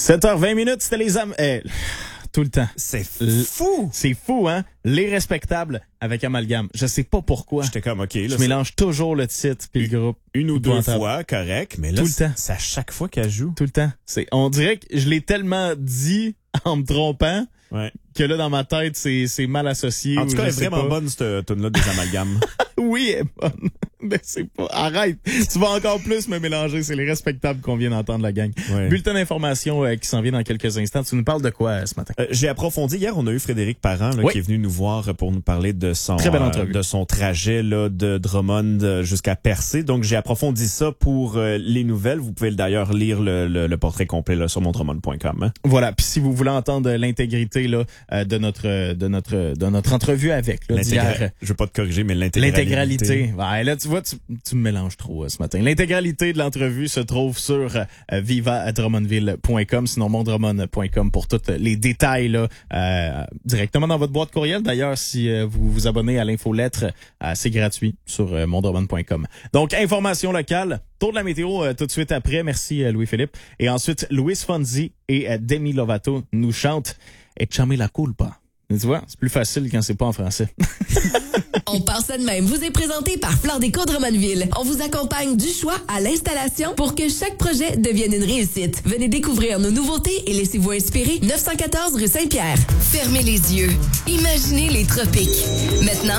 7h20, c'était les tout le temps. C'est fou! C'est fou, hein? Les respectables avec Amalgame. Je sais pas pourquoi. J'étais comme, OK. Là, je mélange toujours le titre puis le groupe. Une ou deux fois, correct. Mais là, tout le temps. C'est à chaque fois qu'elle joue. Tout le temps. On dirait que je l'ai tellement dit en me trompant que là, dans ma tête, c'est mal associé. En tout cas, elle est vraiment bonne, cette tune-là des Amalgames. Oui, elle est bonne. Mais c'est pas... Arrête. Tu vas encore plus me mélanger. C'est les respectables qu'on vient d'entendre, la gang. Ouais. Bulletin d'information qui s'en vient dans quelques instants. Tu nous parles de quoi ce matin? J'ai approfondi. Hier, on a eu Frédéric Parent qui est venu nous voir pour nous parler de son de son trajet là, de Drummond jusqu'à Percé. Donc, j'ai approfondi ça pour les nouvelles. Vous pouvez d'ailleurs lire le portrait complet là, sur mondrummond.com. Hein? Voilà. Puis si vous voulez entendre l'intégrité là, de notre entrevue avec là, d'hier. Je veux pas te corriger, mais l'intégralité. Ouais, là, tu vois, tu me mélanges trop ce matin. L'intégralité de l'entrevue se trouve sur viva@drummondville.com, sinon mondrummond.com pour tous les détails là, directement dans votre boîte courriel. D'ailleurs, si vous vous abonnez à l'infolettre, c'est gratuit sur mondrummond.com. Donc, information locale, tour de la météo tout de suite après. Merci Louis-Philippe. Et ensuite, Luis Fonsi et Demi Lovato nous chantent « Échame la culpa ». Tu vois, c'est plus facile quand c'est pas en français. On part ça de même. Vous est présenté par Flore Déco Drummondville. On vous accompagne du choix à l'installation pour que chaque projet devienne une réussite. Venez découvrir nos nouveautés et laissez-vous inspirer. 914 rue Saint-Pierre. Fermez les yeux. Imaginez les tropiques. Maintenant,